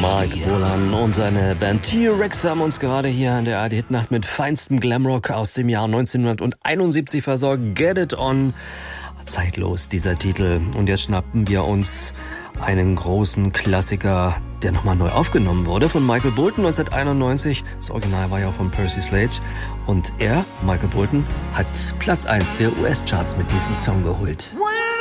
Mark Bolan und seine Band T-Rex haben uns gerade hier in der ARD-Hitnacht mit feinstem Glamrock aus dem Jahr 1971 versorgt. Get It On. Zeitlos, dieser Titel. Und jetzt schnappen wir uns einen großen Klassiker, der nochmal neu aufgenommen wurde von Michael Bolton 1991. Das Original war ja von Percy Sledge. Und er, Michael Bolton, hat Platz 1 der US-Charts mit diesem Song geholt.